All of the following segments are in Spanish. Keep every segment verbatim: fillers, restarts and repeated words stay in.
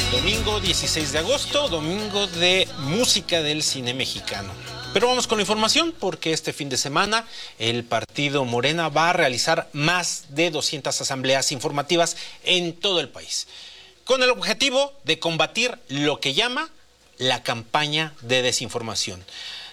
Domingo dieciséis de agosto, domingo de música del cine mexicano. Pero vamos con la información porque este fin de semana el partido Morena va a realizar más de doscientas asambleas informativas en todo el país, con el objetivo de combatir lo que llama la campaña de desinformación.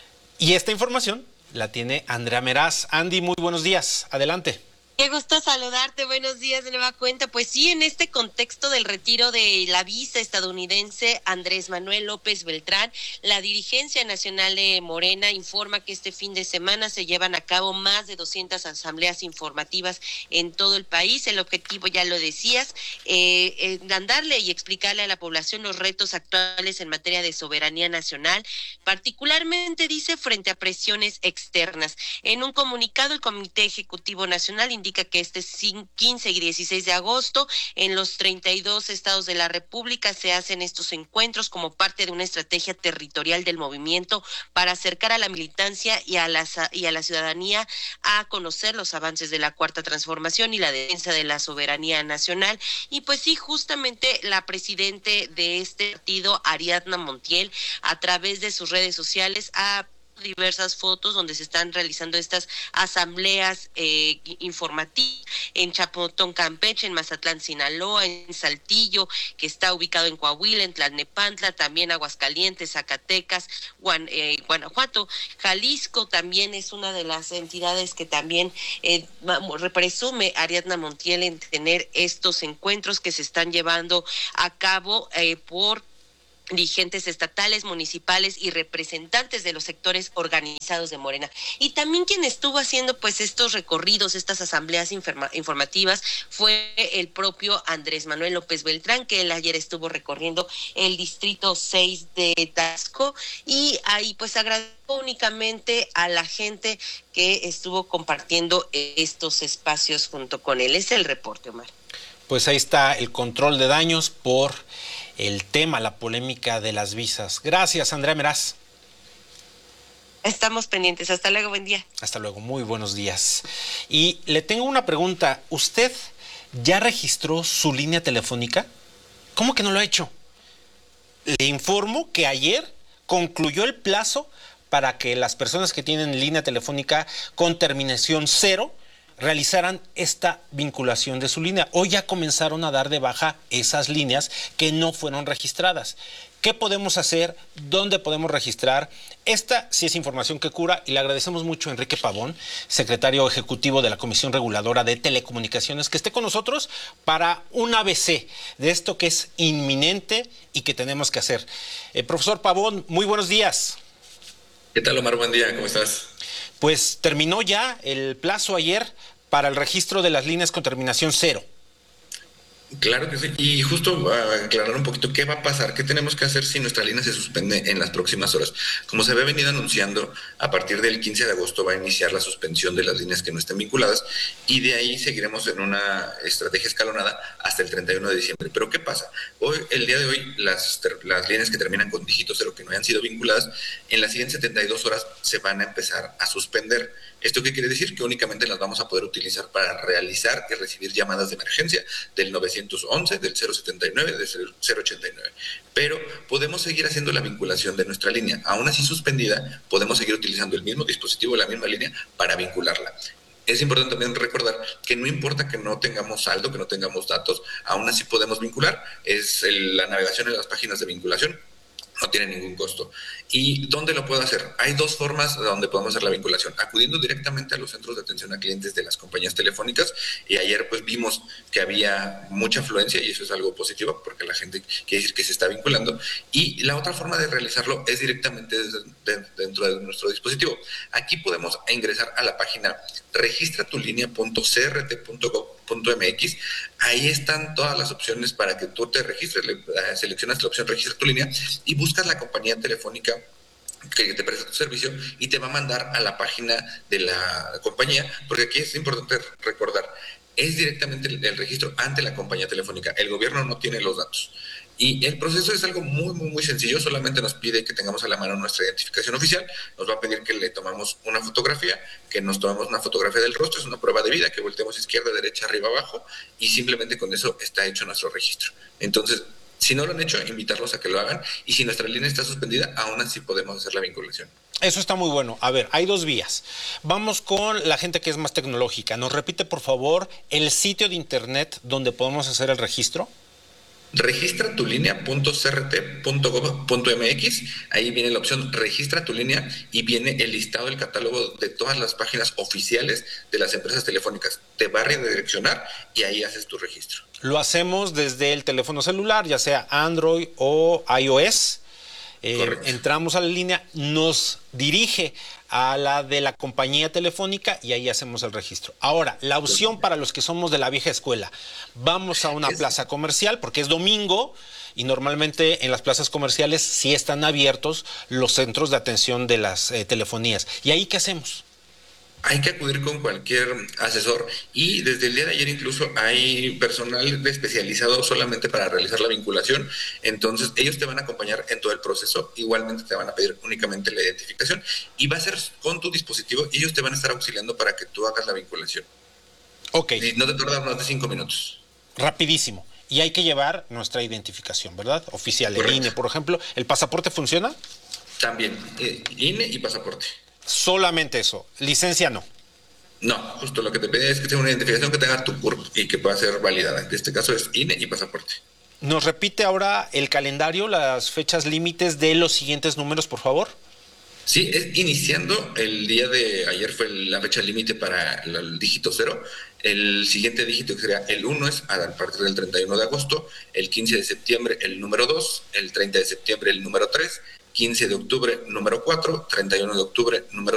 Y esta información la tiene Andrea Meraz. Andy, muy buenos días. Adelante. Qué gusto saludarte, buenos días de nueva cuenta. Pues sí, en este contexto del retiro de la visa estadounidense Andrés Manuel López Beltrán, la dirigencia nacional de Morena informa que este fin de semana se llevan a cabo más de doscientas asambleas informativas en todo el país. El objetivo, ya lo decías, eh, eh, darle y explicarle a la población los retos actuales en materia de soberanía nacional, particularmente, dice, frente a presiones externas. En un comunicado, el Comité Ejecutivo Nacional indica que este quince y dieciséis de agosto en los treinta y dos estados de la República se hacen estos encuentros como parte de una estrategia territorial del movimiento para acercar a la militancia y a la, y a la ciudadanía a conocer los avances de la Cuarta Transformación y la defensa de la soberanía nacional. Y pues sí, justamente la presidente de este partido, Ariadna Montiel, a través de sus redes sociales ha diversas fotos donde se están realizando estas asambleas eh, informativas en Chapotón, Campeche, en Mazatlán, Sinaloa, en Saltillo, que está ubicado en Coahuila, en Tlalnepantla, también Aguascalientes, Zacatecas, Guan, eh, Guanajuato, Jalisco también es una de las entidades que también eh, presume Ariadna Montiel en tener estos encuentros que se están llevando a cabo eh, por dirigentes estatales, municipales y representantes de los sectores organizados de Morena. Y también quien estuvo haciendo pues estos recorridos, estas asambleas informa- informativas, fue el propio Andrés Manuel López Beltrán, que él ayer estuvo recorriendo el distrito seis de Taxco, y ahí pues agradezco únicamente a la gente que estuvo compartiendo estos espacios junto con él. Es el reporte, Omar. Pues ahí está el control de daños por el tema, la polémica de las visas. Gracias, Andrea Meraz. Estamos pendientes. Hasta luego, buen día. Hasta luego, muy buenos días. Y le tengo una pregunta. ¿Usted ya registró su línea telefónica? ¿Cómo que no lo ha hecho? Le informo que ayer concluyó el plazo para que las personas que tienen línea telefónica con terminación cero realizaran esta vinculación de su línea. Hoy ya comenzaron a dar de baja esas líneas que no fueron registradas. ¿Qué podemos hacer? ¿Dónde podemos registrar? Esta sí es información que cura y le agradecemos mucho a Enrique Pavón, secretario ejecutivo de la Comisión Reguladora de Telecomunicaciones, que esté con nosotros para un A B C de esto que es inminente y que tenemos que hacer. Eh, profesor Pavón, muy buenos días. ¿Qué tal, Omar? Buen día, ¿cómo estás? Pues terminó ya el plazo ayer para el registro de las líneas con terminación cero. Claro que sí, y justo uh, aclarar un poquito qué va a pasar, qué tenemos que hacer si nuestra línea se suspende en las próximas horas. Como se había venido anunciando, a partir del quince de agosto va a iniciar la suspensión de las líneas que no estén vinculadas y de ahí seguiremos en una estrategia escalonada hasta el treinta y uno de diciembre. Pero ¿qué pasa? Hoy, el día de hoy, las, las líneas que terminan con dígito cero que no hayan sido vinculadas, en las siguientes setenta y dos horas se van a empezar a suspender. ¿Esto qué quiere decir? Que únicamente las vamos a poder utilizar para realizar y recibir llamadas de emergencia del novecientos once, del cero setenta y nueve, del cero ochenta y nueve. Pero podemos seguir haciendo la vinculación de nuestra línea. Aún así suspendida, podemos seguir utilizando el mismo dispositivo, la misma línea, para vincularla. Es importante también recordar que no importa que no tengamos saldo, que no tengamos datos, aún así podemos vincular. Es el, la navegación en las páginas de vinculación. No tiene ningún costo. ¿Y dónde lo puedo hacer? Hay dos formas donde podemos hacer la vinculación. Acudiendo directamente a los centros de atención a clientes de las compañías telefónicas, y ayer pues vimos que había mucha afluencia y eso es algo positivo porque la gente quiere decir que se está vinculando. Y la otra forma de realizarlo es directamente desde, de, dentro de nuestro dispositivo. Aquí podemos ingresar a la página registratulinea punto c r t punto gov punto m x. Ahí están todas las opciones para que tú te registres. Seleccionas la opción registra tu línea y buscas la compañía telefónica que te presta tu servicio y te va a mandar a la página de la compañía, porque aquí es importante recordar, es directamente el, el registro ante la compañía telefónica. El gobierno no tiene los datos. Y el proceso es algo muy, muy, muy sencillo. Solamente nos pide que tengamos a la mano nuestra identificación oficial. Nos va a pedir que le tomamos una fotografía, que nos tomemos una fotografía del rostro. Es una prueba de vida, que volteemos izquierda, derecha, arriba, abajo. Y simplemente con eso está hecho nuestro registro. Entonces, Si no lo han hecho, invitarlos a que lo hagan. Y si nuestra línea está suspendida, aún así podemos hacer la vinculación. Eso está muy bueno. A ver, hay dos vías. Vamos con la gente que es más tecnológica. ¿Nos repite, por favor, el sitio de internet donde podemos hacer el registro? registra tu línea punto c r t punto gov punto m x. Ahí viene la opción registra tu línea y viene el listado del catálogo de todas las páginas oficiales de las empresas telefónicas. Te va a redireccionar y ahí haces tu registro. Lo hacemos desde el teléfono celular, ya sea Android o iOS. Eh, entramos a la línea, nos dirige a la de la compañía telefónica y ahí hacemos el registro. Ahora, la opción para los que somos de la vieja escuela, vamos a una plaza comercial porque es domingo y normalmente en las plazas comerciales sí están abiertos los centros de atención de las eh, telefonías. ¿Y ahí qué hacemos? Hay que acudir con cualquier asesor y desde el día de ayer incluso hay personal especializado solamente para realizar la vinculación. Entonces ellos te van a acompañar en todo el proceso, igualmente te van a pedir únicamente la identificación y va a ser con tu dispositivo y ellos te van a estar auxiliando para que tú hagas la vinculación. Ok. Y no te tarda más de cinco minutos. Rapidísimo. Y hay que llevar nuestra identificación, ¿verdad? Oficial, el I N E, por ejemplo. ¿El pasaporte funciona? También, eh, I N E y pasaporte. Solamente eso, licencia no. No, justo lo que te pide es que sea una identificación que tenga tu C U R P y que pueda ser validada. En este caso es I N E y pasaporte. ¿Nos repite ahora el calendario, las fechas límites de los siguientes números, por favor? Sí, es iniciando el día de ayer fue la fecha límite para el dígito cero. El siguiente dígito que sería el uno es a partir del treinta y uno de agosto, el quince de septiembre el número dos, el treinta de septiembre el número tres, quince de octubre número cuatro, treinta y uno de octubre número